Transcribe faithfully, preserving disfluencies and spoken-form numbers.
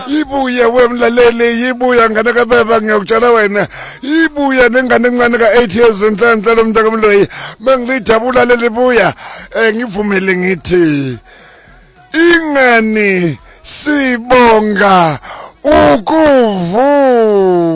Ibuya wemlaleli ibuya ngane kababa ngiyakutshela wena ibuya nengane encane ka eight years enhlanhla lomntaka Mloyi mangilithabula lelibuya ngivumele ngithi ingani sibonga ukuvu